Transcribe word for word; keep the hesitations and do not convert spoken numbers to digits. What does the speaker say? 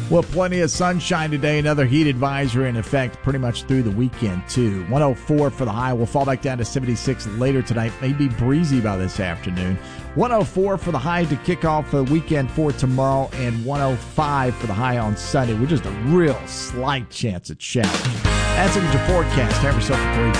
Well, plenty of sunshine today. Another heat advisory in effect pretty much through the weekend, too. one oh four for the high. We'll fall back down to seventy-six later tonight. Maybe breezy by this afternoon. one oh four for the high to kick off the weekend for tomorrow, and one oh five for the high on Sunday with just a real slight chance of shower. That's it with your forecast. Have yourself a great